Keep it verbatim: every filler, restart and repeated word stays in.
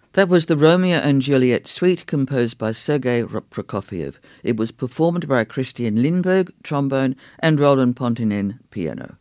That was the Romeo and Juliet suite composed by Sergei Prokofiev. It was performed by Christian Lindberg, trombone, and Roland Pontinen, piano.